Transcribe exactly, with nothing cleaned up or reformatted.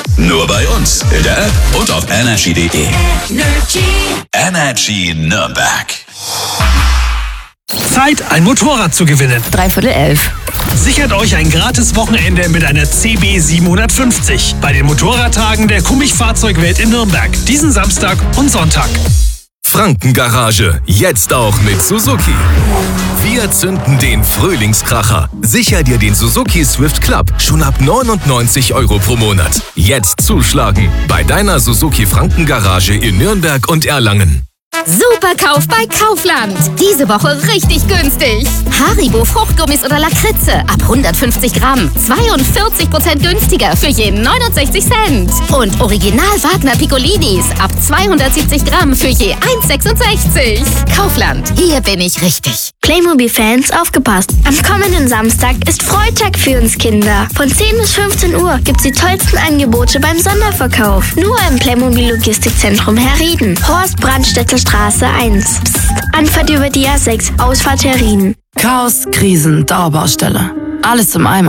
Nur bei uns in der App und auf energy punkt de. Energy. Energy Nürnberg. Zeit, ein Motorrad zu gewinnen. Dreiviertel elf. Sichert euch ein gratis Wochenende mit einer C B siebenhundertfünfzig bei den Motorradtagen der Kummich-Fahrzeugwelt in Nürnberg. Diesen Samstag und Sonntag. Frankengarage, jetzt auch mit Suzuki. Wir zünden den Frühlingskracher. Sicher dir den Suzuki Swift Club schon ab neunundneunzig Euro pro Monat. Jetzt zuschlagen bei deiner Suzuki Frankengarage in Nürnberg und Erlangen. Super Kauf bei Kaufland. Diese Woche richtig günstig. Haribo Fruchtgummis oder Lakritze ab hundertfünfzig Gramm. zweiundvierzig Prozent günstiger für je neunundsechzig Cent. Und Original Wagner Piccolinis ab zweihundertsiebzig Gramm für je eins Komma sechsundsechzig. Kaufland, hier bin ich richtig. Playmobil-Fans, aufgepasst! Am kommenden Samstag ist Freitag für uns Kinder. Von zehn bis fünfzehn Uhr gibt's die tollsten Angebote beim Sonderverkauf. Nur im Playmobil-Logistikzentrum Herrieden. Horst Brandstätter Straße eins. Psst. Anfahrt über die A sechs, Ausfahrt Herrieden. Chaos, Krisen, Dauerbaustelle. Alles im Eimer.